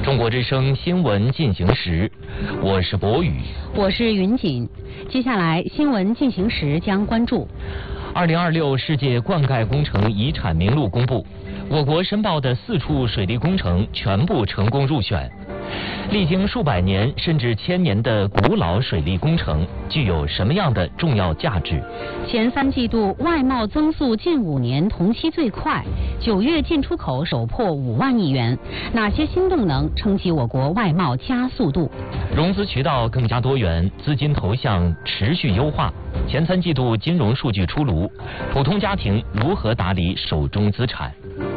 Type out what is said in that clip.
中国之声新闻进行时，我是博宇， 我是云锦。接下来新闻进行时将关注 2026世界灌溉工程遗产名录公布，我国申报的4处水利工程全部成功入选。历经数百年甚至千年的古老水利工程具有什么样的重要价值？ 前3季度外贸增速近5年同期最快，9月进出口首破5万亿元。哪些新动能撑起我国外贸加速度？ 融资渠道更加多元，资金投向持续优化。前3季度金融数据出炉，普通家庭如何打理手中资产？